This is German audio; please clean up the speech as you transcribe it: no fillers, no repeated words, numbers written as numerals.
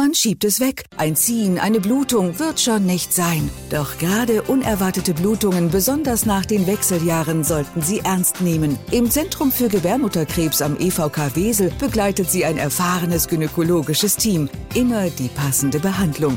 Man schiebt es weg. Ein Ziehen, eine Blutung wird schon nicht sein. Doch gerade unerwartete Blutungen, besonders nach den Wechseljahren, sollten Sie ernst nehmen. Im Zentrum für Gebärmutterkrebs am EVK Wesel begleitet Sie ein erfahrenes gynäkologisches Team. Immer die passende Behandlung.